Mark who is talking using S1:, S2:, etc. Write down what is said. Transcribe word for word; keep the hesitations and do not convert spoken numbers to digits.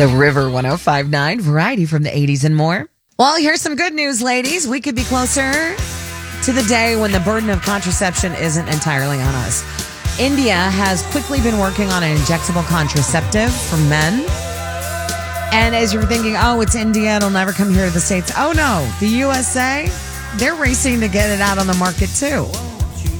S1: The River one oh five point nine, variety from the eighties and more. Well, here's some good news, ladies. We could be closer to the day when the burden of contraception isn't entirely on us. India has quickly been working on an injectable contraceptive for men. And as you're thinking, oh, it's India, it'll never come here to the States. Oh, no. The U S A, they're racing to get it out on the market, too.